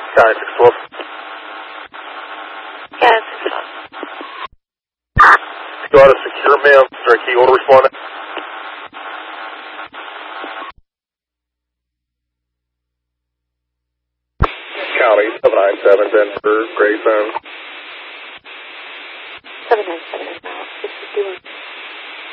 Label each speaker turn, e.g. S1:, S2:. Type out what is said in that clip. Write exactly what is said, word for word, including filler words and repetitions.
S1: Sky six twelve.
S2: Yes.
S1: Go out of secure, ma'am. Direct key order respondent. County seven nine seven, Denver, Grayson.
S2: seven nine seven is now.